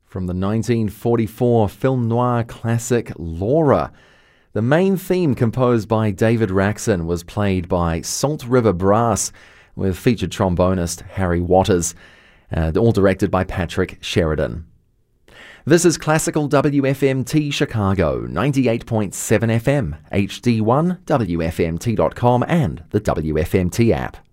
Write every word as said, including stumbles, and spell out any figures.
From the nineteen forty-four film noir classic Laura. The main theme, composed by David Raxon, was played by Salt River Brass, with featured trombonist Harry Waters, uh, all directed by Patrick Sheridan. This is Classical W F M T Chicago, ninety-eight point seven F M, H D one, W F M T dot com, and the W F M T app.